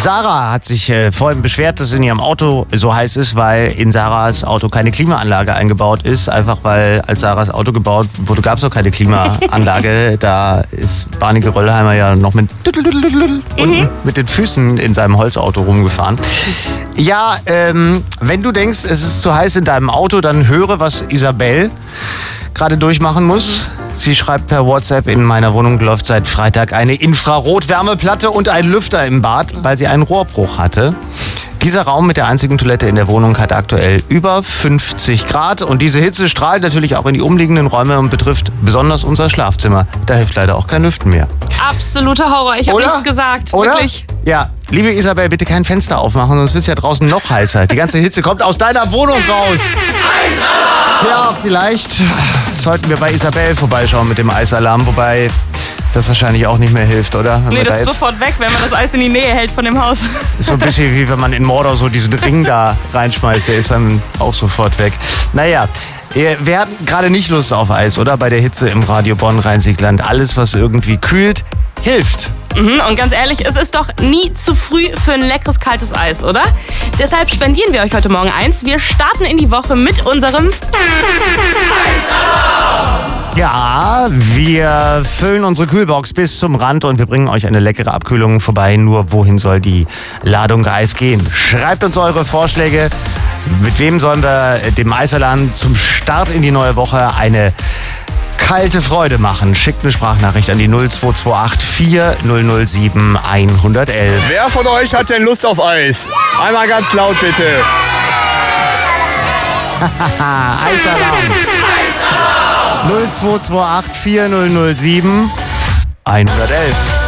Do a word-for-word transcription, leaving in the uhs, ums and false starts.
Sarah hat sich äh, vorhin beschwert, dass in ihrem Auto so heiß ist, weil in Sarahs Auto keine Klimaanlage eingebaut ist. Einfach weil, als Sarahs Auto gebaut wurde, gab es noch keine Klimaanlage. Da ist Barney Geröllheimer ja noch mit unten mit den Füßen in seinem Holzauto rumgefahren. Ja, ähm, wenn du denkst, es ist zu heiß in deinem Auto, dann höre, was Isabel gerade durchmachen muss. Sie schreibt per WhatsApp: In meiner Wohnung läuft seit Freitag eine Infrarotwärmeplatte und ein Lüfter im Bad, weil sie einen Rohrbruch hatte. Dieser Raum mit der einzigen Toilette in der Wohnung hat aktuell über fünfzig Grad und diese Hitze strahlt natürlich auch in die umliegenden Räume und betrifft besonders unser Schlafzimmer. Da hilft leider auch kein Lüften mehr. Absoluter Horror, ich habe nichts gesagt. Oder? Wirklich. Ja, liebe Isabel, bitte kein Fenster aufmachen, sonst wird es ja draußen noch heißer. Die ganze Hitze kommt aus deiner Wohnung raus. Eisalarm! Ja, vielleicht sollten wir bei Isabel vorbeischauen mit dem Eisalarm, wobei das wahrscheinlich auch nicht mehr hilft, oder? Wenn Nee, da das ist jetzt sofort weg, wenn man das Eis in die Nähe hält von dem Haus. ist so ein bisschen wie wenn man in Mordor so diesen Ring da reinschmeißt, der ist dann auch sofort weg. Naja, wir hatten gerade nicht Lust auf Eis, oder? Bei der Hitze im Radio Bonn-Rhein-Sieg-Land. Alles, was irgendwie kühlt, hilft. Mhm, und ganz ehrlich, es ist doch nie zu früh für ein leckeres, kaltes Eis, oder? Deshalb spendieren wir euch heute Morgen eins. Wir starten in die Woche mit unserem Ja, wir füllen unsere Kühlbox bis zum Rand und wir bringen euch eine leckere Abkühlung vorbei. Nur wohin soll die Ladung Eis gehen? Schreibt uns eure Vorschläge. Mit wem sollen wir dem Eisalarm zum Start in die neue Woche eine kalte Freude machen? Schickt eine Sprachnachricht an die null zwei zwei acht vier null null sieben eins eins eins. Wer von euch hat denn Lust auf Eis? Einmal ganz laut bitte. Eisalarm. null zwei zwei acht vier null null sieben eins eins eins.